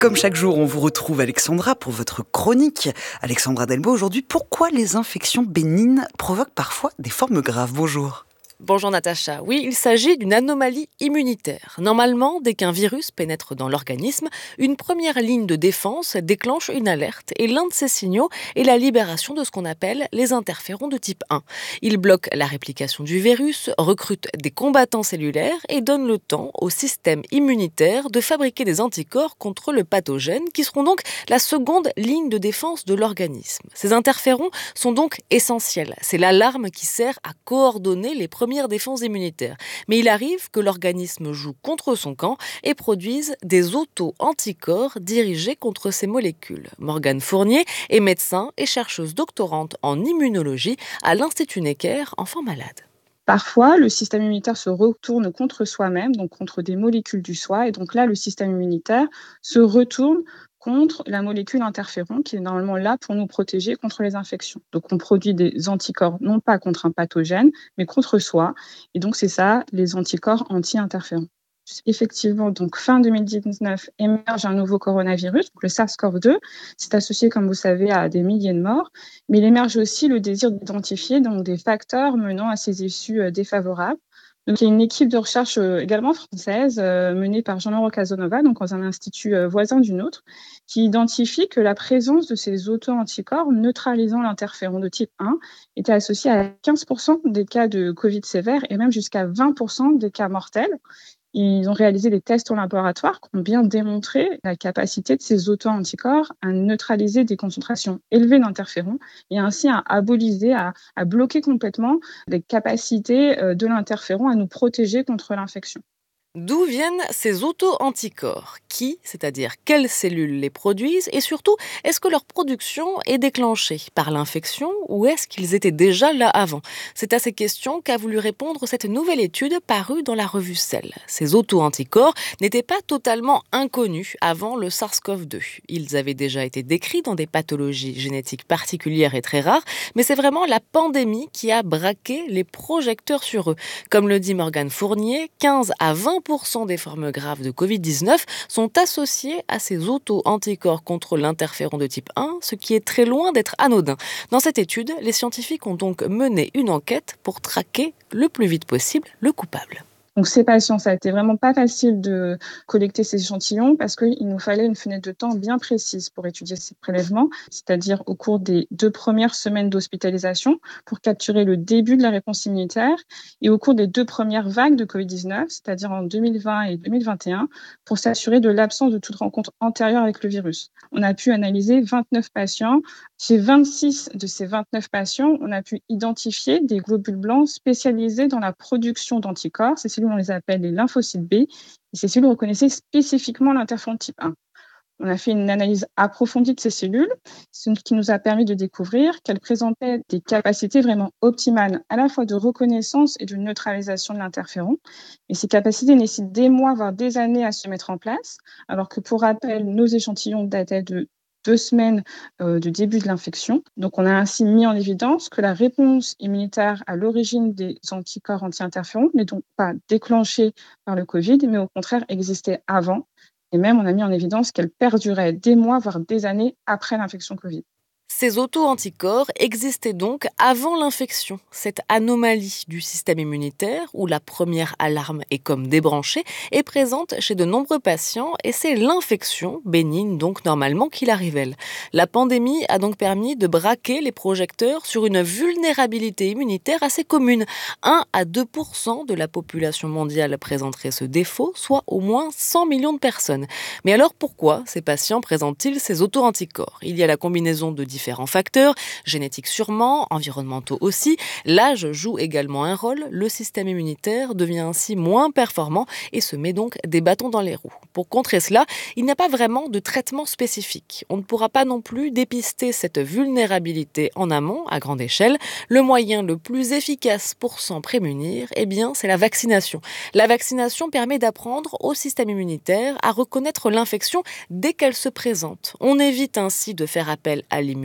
Comme chaque jour, on vous retrouve Alexandra pour votre chronique. Alexandra Delbo, aujourd'hui, pourquoi les infections bénignes provoquent parfois des formes graves? Bonjour. Bonjour Natacha. Oui, il s'agit d'une anomalie immunitaire. Normalement, dès qu'un virus pénètre dans l'organisme, une première ligne de défense déclenche une alerte et l'un de ces signaux est la libération de ce qu'on appelle les interférons de type 1. Ils bloquent la réplication du virus, recrutent des combattants cellulaires et donnent le temps au système immunitaire de fabriquer des anticorps contre le pathogène qui seront donc la seconde ligne de défense de l'organisme. Ces interférons sont donc essentiels. C'est l'alarme qui sert à coordonner les premières défense immunitaire. Mais il arrive que l'organisme joue contre son camp et produise des auto-anticorps dirigés contre ces molécules. Morgane Fournier est médecin et chercheuse doctorante en immunologie à l'Institut Necker, enfants malades. Parfois, le système immunitaire se retourne contre soi-même, donc contre des molécules du soi, et donc là, le système immunitaire se retourne contre la molécule interféron qui est normalement là pour nous protéger contre les infections. Donc on produit des anticorps non pas contre un pathogène, mais contre soi, et donc c'est ça, les anticorps anti-interférons. Effectivement, donc fin 2019, émerge un nouveau coronavirus, donc le SARS-CoV-2. C'est associé, comme vous savez, à des milliers de morts, mais il émerge aussi le désir d'identifier donc, des facteurs menant à ces issues défavorables. Donc, il y a une équipe de recherche également française menée par Jean-Laurent Casanova, donc dans un institut voisin du nôtre, qui identifie que la présence de ces auto-anticorps neutralisant l'interféron de type 1 était associée à 15% des cas de Covid sévères et même jusqu'à 20% des cas mortels. Ils ont réalisé des tests en laboratoire qui ont bien démontré la capacité de ces auto-anticorps à neutraliser des concentrations élevées d'interférons et ainsi à aboliser, à bloquer complètement les capacités de l'interféron à nous protéger contre l'infection. D'où viennent ces auto-anticorps? Qui, c'est-à-dire quelles cellules les produisent? Et surtout, est-ce que leur production est déclenchée par l'infection ou est-ce qu'ils étaient déjà là avant? C'est à ces questions qu'a voulu répondre cette nouvelle étude parue dans la revue Cell. Ces auto-anticorps n'étaient pas totalement inconnus avant le SARS-CoV-2. Ils avaient déjà été décrits dans des pathologies génétiques particulières et très rares, mais c'est vraiment la pandémie qui a braqué les projecteurs sur eux. Comme le dit Morgane Fournier, 15 à 20% des formes graves de Covid-19 sont associées à ces auto-anticorps contre l'interféron de type 1, ce qui est très loin d'être anodin. Dans cette étude, les scientifiques ont donc mené une enquête pour traquer le plus vite possible le coupable. Donc ces patients, ça a été vraiment pas facile de collecter ces échantillons parce qu'il nous fallait une fenêtre de temps bien précise pour étudier ces prélèvements, c'est-à-dire au cours des 2 premières semaines d'hospitalisation pour capturer le début de la réponse immunitaire et au cours des 2 premières vagues de Covid-19, c'est-à-dire en 2020 et 2021, pour s'assurer de l'absence de toute rencontre antérieure avec le virus. On a pu analyser 29 patients. Chez 26 de ces 29 patients, on a pu identifier des globules blancs spécialisés dans la production d'anticorps. Ces cellules, on les appelle les lymphocytes B. Et ces cellules reconnaissaient spécifiquement l'interféron type 1. On a fait une analyse approfondie de ces cellules, ce qui nous a permis de découvrir qu'elles présentaient des capacités vraiment optimales, à la fois de reconnaissance et de neutralisation de l'interféron. Et ces capacités nécessitent des mois, voire des années à se mettre en place, alors que pour rappel, nos échantillons dataient de 2 semaines de début de l'infection. Donc, on a ainsi mis en évidence que la réponse immunitaire à l'origine des anticorps anti-interférons n'est donc pas déclenchée par le Covid, mais au contraire existait avant. Et même, on a mis en évidence qu'elle perdurait des mois, voire des années après l'infection Covid. Ces auto-anticorps existaient donc avant l'infection. Cette anomalie du système immunitaire, où la première alarme est comme débranchée, est présente chez de nombreux patients et c'est l'infection, bénigne donc normalement, qui la révèle. La pandémie a donc permis de braquer les projecteurs sur une vulnérabilité immunitaire assez commune. 1 à 2% de la population mondiale présenterait ce défaut, soit au moins 100 millions de personnes. Mais alors pourquoi ces patients présentent-ils ces auto-anticorps? Il y a la combinaison de différents facteurs, génétiques sûrement, environnementaux aussi. L'âge joue également un rôle. Le système immunitaire devient ainsi moins performant et se met donc des bâtons dans les roues. Pour contrer cela, il n'y a pas vraiment de traitement spécifique. On ne pourra pas non plus dépister cette vulnérabilité en amont, à grande échelle. Le moyen le plus efficace pour s'en prémunir, c'est la vaccination. La vaccination permet d'apprendre au système immunitaire à reconnaître l'infection dès qu'elle se présente. On évite ainsi de faire appel à l'immunité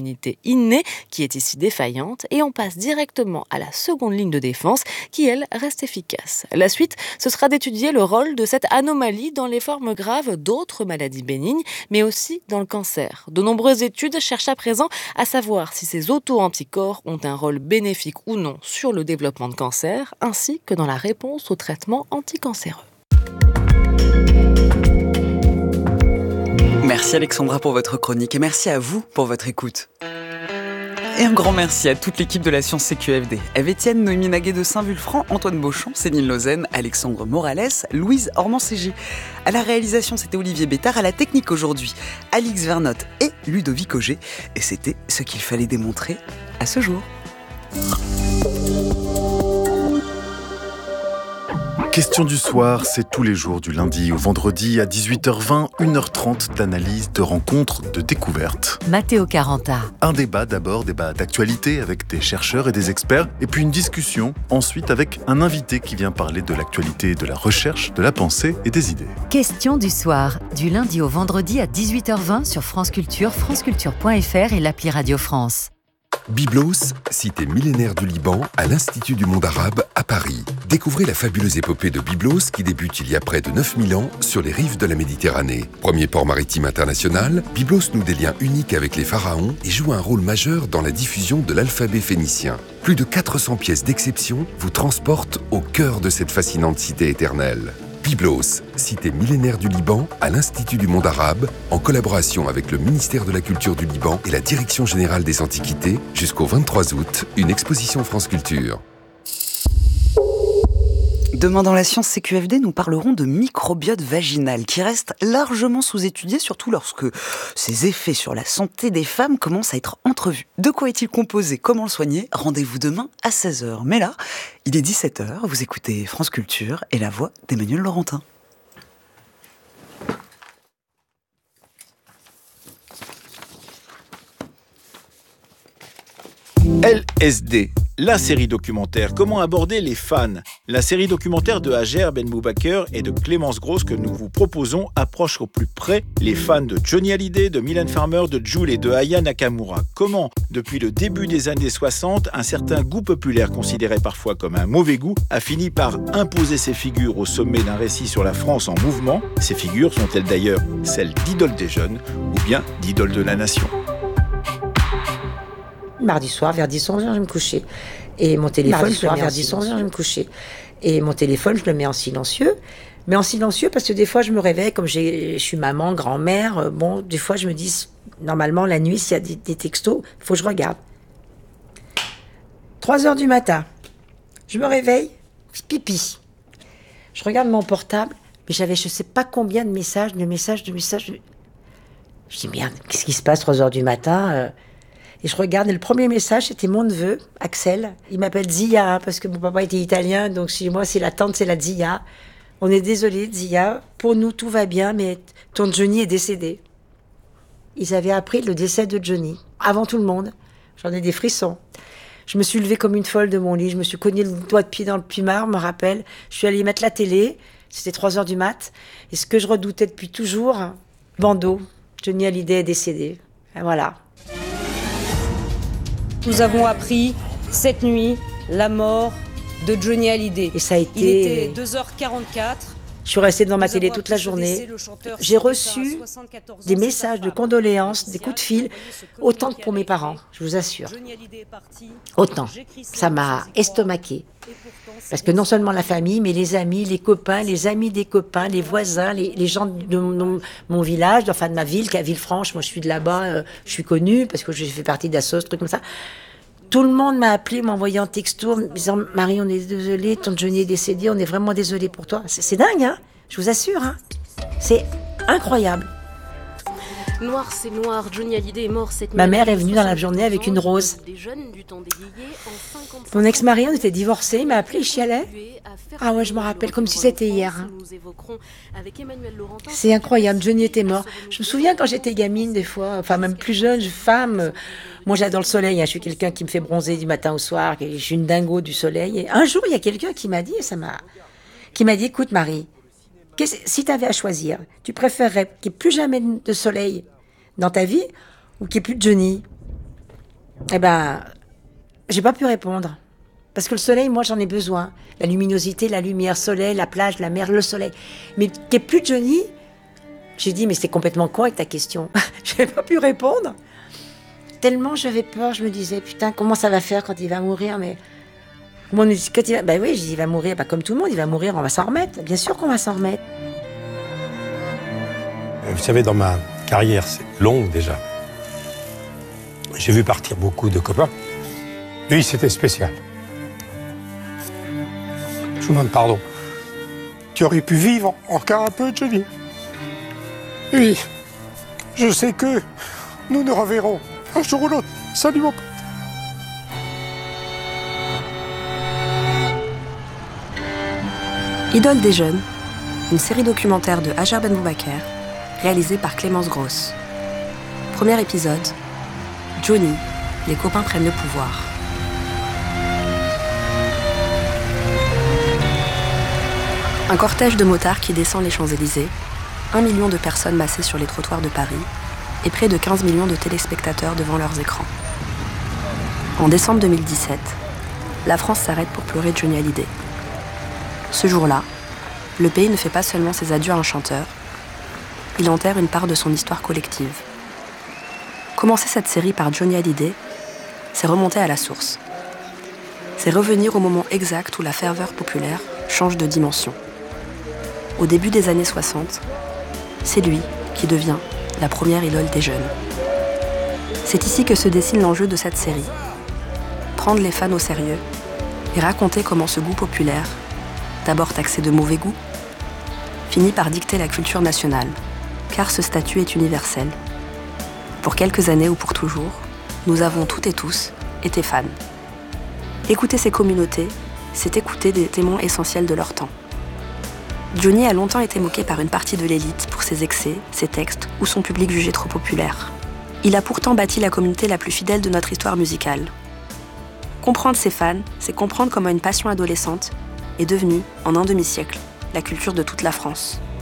immunité innée qui est ici défaillante et on passe directement à la seconde ligne de défense qui, elle, reste efficace. La suite, ce sera d'étudier le rôle de cette anomalie dans les formes graves d'autres maladies bénignes, mais aussi dans le cancer. De nombreuses études cherchent à présent à savoir si ces auto-anticorps ont un rôle bénéfique ou non sur le développement de cancer, ainsi que dans la réponse au traitement anticancéreux. Merci Alexandra pour votre chronique et merci à vous pour votre écoute. Et un grand merci à toute l'équipe de la Science CQFD. Eve-Étienne, Noémie Naguet de Saint-Vulfranc, Antoine Beauchamp, Céline Lausanne, Alexandre Morales, Louise Ormand-Ségé. À la réalisation, c'était Olivier Bétard. À la technique aujourd'hui, Alix Vernotte et Ludovic Auger. Et c'était ce qu'il fallait démontrer à ce jour. Question du soir, c'est tous les jours du lundi au vendredi à 18h20, 1h30 d'analyse, de rencontres, de découvertes. Matteo Caranta. Un débat d'abord, débat d'actualité avec des chercheurs et des experts, et puis une discussion ensuite avec un invité qui vient parler de l'actualité, de la recherche, de la pensée et des idées. Question du soir, du lundi au vendredi à 18h20 sur France Culture, franceculture.fr et l'appli Radio France. Byblos, cité millénaire du Liban, à l'Institut du monde arabe à Paris. Découvrez la fabuleuse épopée de Byblos qui débute il y a près de 9000 ans sur les rives de la Méditerranée. Premier port maritime international, Byblos noue des liens uniques avec les pharaons et joue un rôle majeur dans la diffusion de l'alphabet phénicien. Plus de 400 pièces d'exception vous transportent au cœur de cette fascinante cité éternelle. Byblos, cité millénaire du Liban, à l'Institut du monde arabe, en collaboration avec le ministère de la Culture du Liban et la Direction générale des Antiquités, jusqu'au 23 août, une exposition France Culture. Demain dans la Science CQFD, nous parlerons de microbiote vaginal qui reste largement sous-étudié, surtout lorsque ses effets sur la santé des femmes commencent à être entrevus. De quoi est-il composé? Comment le soigner? Rendez-vous demain à 16h. Mais là, il est 17h, vous écoutez France Culture et la voix d'Emmanuel Laurentin. LSD, la série documentaire Comment aborder les fans. La série documentaire de Hajer Ben Moubaker et de Clémence Grosse que nous vous proposons approche au plus près les fans de Johnny Hallyday, de Mylène Farmer, de Jul et de Aya Nakamura. Comment, depuis le début des années 60, un certain goût populaire considéré parfois comme un mauvais goût a fini par imposer ses figures au sommet d'un récit sur la France en mouvement. Ces figures sont-elles d'ailleurs celles d'idoles des jeunes ou bien d'idoles de la nation? Mardi soir, vers 10-11h, je vais me coucher. Et mon téléphone, vers 10-11h, je vais me coucher. Et mon téléphone, je le mets en silencieux. Mais en silencieux parce que des fois, je me réveille, comme je suis maman, grand-mère. Bon, des fois, je me dis, normalement, la nuit, s'il y a des textos, il faut que je regarde. 3h du matin, je me réveille, pipi. Je regarde mon portable, mais j'avais je sais pas combien de messages. Je dis, merde, qu'est-ce qui se passe 3h du matin Et je regarde, et le premier message, c'était mon neveu, Axel. Il m'appelle Zia, parce que mon papa était italien, donc chez moi, c'est la tante, c'est la Zia. On est désolé, Zia. Pour nous, tout va bien, mais ton Johnny est décédé. Ils avaient appris le décès de Johnny, avant tout le monde. J'en ai des frissons. Je me suis levée comme une folle de mon lit. Je me suis cogné le doigt de pied dans le plumard, me rappelle. Je suis allée mettre la télé. C'était 3h du mat. Et ce que je redoutais depuis toujours, bandeau. Johnny Hallyday est décédé. Et voilà. Nous avons appris cette nuit la mort de Johnny Hallyday. Et ça a été... Il était 2h44. Je suis restée devant ma télé toute la journée. J'ai reçu des messages de condoléances, des coups de fil, autant que pour mes parents, je vous assure. Autant. Ça m'a estomaqué. Parce que non seulement la famille, mais les amis, les copains, les amis des copains, les voisins, les gens de mon village, enfin de ma ville, qui est à Villefranche. Moi, je suis de là-bas, je suis connue parce que j'ai fait partie d'Assos, trucs comme ça. Tout le monde m'a appelé, m'a envoyé un texto, me disant « Marie, on est désolé, ton Johnny est décédé, on est vraiment désolé pour toi. » C'est dingue, hein, je vous assure. Hein. C'est incroyable. Noir, c'est noir. Johnny Hallyday est mort cette nuit. Ma mère est venue dans la journée avec une rose. Mon ex-mari, on était divorcés, il m'a appelé, il chialait. Ah ouais, je me rappelle comme si c'était hier. Hein. C'est incroyable, Johnny était mort. Je me souviens quand j'étais gamine, des fois, enfin même plus jeune, femme. Moi, j'adore le soleil. Hein. Je suis quelqu'un qui me fait bronzer du matin au soir. Je suis une dingo du soleil. Et un jour, il y a quelqu'un qui m'a dit, écoute Marie, si tu avais à choisir, tu préférerais qu'il n'y ait plus jamais de soleil dans ta vie ou qu'il n'y ait plus de Johnny? Eh ben, j'ai pas pu répondre. Parce que le soleil, moi, j'en ai besoin. La luminosité, la lumière, soleil, la plage, la mer, le soleil. Mais t'es plus Johnny? J'ai dit, mais c'est complètement con avec ta question. J'avais pas pu répondre. Tellement j'avais peur, je me disais, putain, comment ça va faire quand il va mourir? Mais comment quand il va... Ben oui, je dis, il va mourir, comme tout le monde, il va mourir, on va s'en remettre. Bien sûr qu'on va s'en remettre. Vous savez, dans ma carrière, c'est longue déjà. J'ai vu partir beaucoup de copains. Lui, c'était spécial. Je vous demande pardon. Tu aurais pu vivre encore un peu, Johnny. Oui, je sais que nous nous reverrons un jour ou l'autre. Salut mon pote. Idole des jeunes, une série documentaire de Hajar Ben Boubaker, réalisée par Clémence Gross. Premier épisode, Johnny, les copains prennent le pouvoir. Un cortège de motards qui descend les Champs-Élysées, 1 million de personnes massées sur les trottoirs de Paris et près de 15 millions de téléspectateurs devant leurs écrans. En décembre 2017, la France s'arrête pour pleurer Johnny Hallyday. Ce jour-là, le pays ne fait pas seulement ses adieux à un chanteur, il enterre une part de son histoire collective. Commencer cette série par Johnny Hallyday, c'est remonter à la source. C'est revenir au moment exact où la ferveur populaire change de dimension. Au début des années 60, c'est lui qui devient la première idole des jeunes. C'est ici que se dessine l'enjeu de cette série. Prendre les fans au sérieux et raconter comment ce goût populaire, d'abord taxé de mauvais goût, finit par dicter la culture nationale, car ce statut est universel. Pour quelques années ou pour toujours, nous avons toutes et tous été fans. Écouter ces communautés, c'est écouter des témoins essentiels de leur temps. Johnny a longtemps été moqué par une partie de l'élite pour ses excès, ses textes ou son public jugé trop populaire. Il a pourtant bâti la communauté la plus fidèle de notre histoire musicale. Comprendre ses fans, c'est comprendre comment une passion adolescente est devenue, en un demi-siècle, la culture de toute la France.